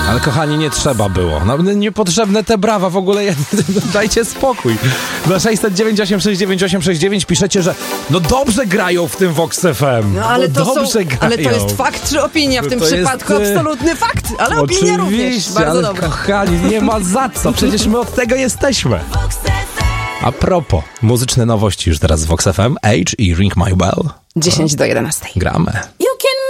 Ale kochani, nie trzeba było. No, niepotrzebne te brawa w ogóle. Dajcie spokój. Na 609 869 869 piszecie, że no dobrze grają w tym Vox FM. No, ale, no, ale to jest fakt czy opinia w tym przypadku? Absolutny fakt, ale opinia również. Bardzo ale dobra. Kochani, nie ma za co. Przecież my od tego jesteśmy. A propos, muzyczne nowości już teraz w Vox FM. Age i Ring My Bell. 10 do 11. Gramy.